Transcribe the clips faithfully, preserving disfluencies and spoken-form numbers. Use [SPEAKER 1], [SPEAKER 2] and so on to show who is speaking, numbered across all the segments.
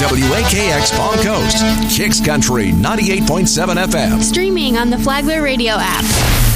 [SPEAKER 1] W A K X Palm Coast, Kicks Country ninety-eight point seven F M.
[SPEAKER 2] Streaming on the Flagler Radio app.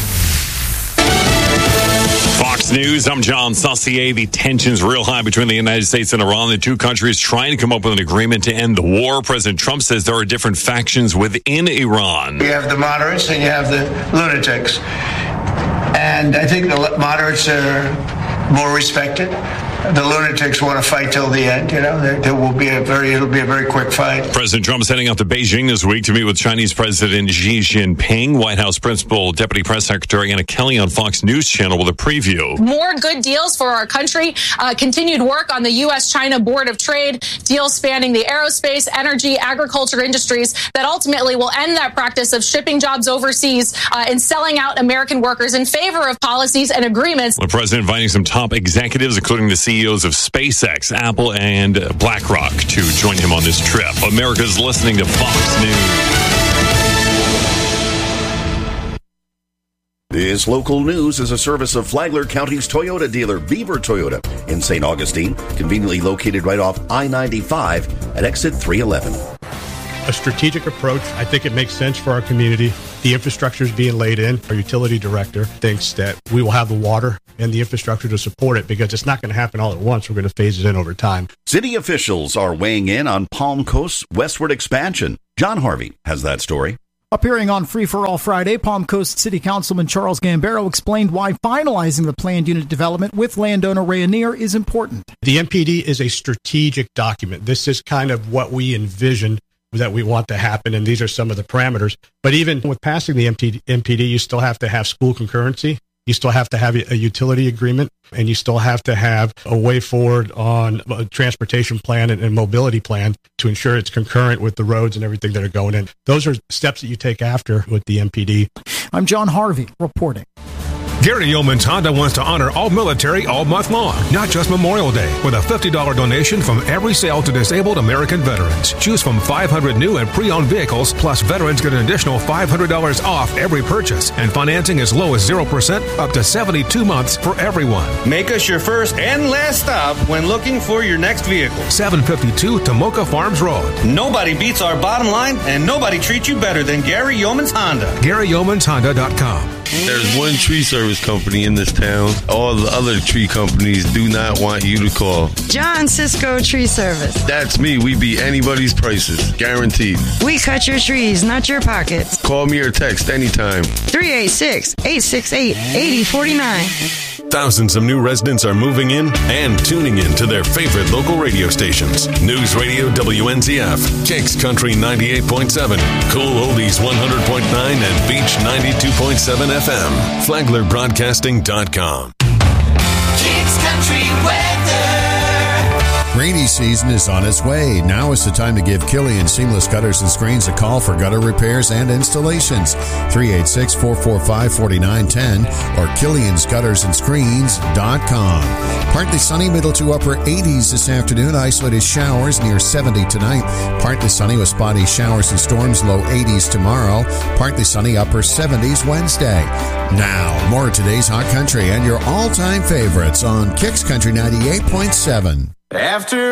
[SPEAKER 3] Fox News, I'm John Saucier. The tensions real high between the United States and Iran. The two countries trying to come up with an agreement to end the war. President Trump says there are different factions within Iran.
[SPEAKER 4] You have the moderates and you have the lunatics. And I think the moderates are more respected. The lunatics want to fight till the end. You know, there, there will be a very, it'll be a very quick fight.
[SPEAKER 3] President Trump is heading out to Beijing this week to meet with Chinese President Xi Jinping. White House Principal Deputy Press Secretary Anna Kelly on Fox News Channel with a preview.
[SPEAKER 5] More good deals for our country. Uh, continued work on the U S China Board of Trade. Deals spanning the aerospace, energy, agriculture industries that ultimately will end that practice of shipping jobs overseas uh, and selling out American workers in favor of policies and agreements.
[SPEAKER 3] The president inviting some top executives, including the C E Os of SpaceX, Apple, and BlackRock to join him on this trip. America's listening to Fox News.
[SPEAKER 6] This local news is a service of Flagler County's Toyota dealer, Beaver Toyota, in Saint Augustine, conveniently located right off I ninety-five at exit three eleven.
[SPEAKER 7] A strategic approach. I think it makes sense for our community. The infrastructure is being laid in. Our utility director thinks that we will have the water and the infrastructure to support it because it's not going to happen all at once. We're going to phase it in over time.
[SPEAKER 6] City officials are weighing in on Palm Coast's westward expansion. John Harvey has that story.
[SPEAKER 8] Appearing on Free for All Friday, Palm Coast City Councilman Charles Gambaro explained why finalizing the planned unit development with landowner Rayonier is important.
[SPEAKER 7] The M P D is a strategic document. This is kind of what we envisioned that we want to happen, and these are some of the parameters. But even with passing the M P D, you still have to have school concurrency. You still have to have a utility agreement, and you still have to have a way forward on a transportation plan and, and mobility plan to ensure it's concurrent with the roads and everything that are going in. Those are steps that you take after with the M P D.
[SPEAKER 8] I'm John Harvey reporting.
[SPEAKER 9] Gary Yeomans Honda wants to honor all military all month long, not just Memorial Day, with a fifty dollars donation from every sale to disabled American veterans. Choose from five hundred new and pre-owned vehicles, plus veterans get an additional five hundred dollars off every purchase, and financing as low as zero percent up to seventy-two months for everyone.
[SPEAKER 10] Make us your first and last stop when looking for your next vehicle.
[SPEAKER 9] seven fifty-two Tomoka Farms Road.
[SPEAKER 10] Nobody beats our bottom line, and nobody treats you better than Gary Yeomans Honda.
[SPEAKER 9] Gary Yeomans Honda dot com.
[SPEAKER 11] There's one tree service company in this town. All the other tree companies do not want you to call.
[SPEAKER 12] John Cisco Tree Service.
[SPEAKER 11] That's me. We beat anybody's prices. Guaranteed.
[SPEAKER 12] We cut your trees, not your pockets.
[SPEAKER 11] Call me or text anytime.
[SPEAKER 12] three eight six, eight six eight, eight zero four nine.
[SPEAKER 13] Thousands of new residents are moving in and tuning in to their favorite local radio stations. News Radio W N Z F, Kicks Country ninety-eight point seven, Cool Oldies one hundred point nine, and Beach ninety-two point seven F M. Flagler Broadcasting dot com.
[SPEAKER 14] Kicks Country weather.
[SPEAKER 15] Rainy season is on its way. Now is the time to give Killian Seamless Gutters and Screens a call for gutter repairs and installations. three eight six, four four five, four nine one zero or Killians Gutters and Screens dot com. Partly sunny, middle to upper eighties this afternoon. Isolated showers near seventy tonight. Partly sunny with spotty showers and storms, low eighties tomorrow. Partly sunny, upper seventies Wednesday. Now, more of today's Hot Country and your all-time favorites on Kicks Country ninety-eight point seven.
[SPEAKER 14] After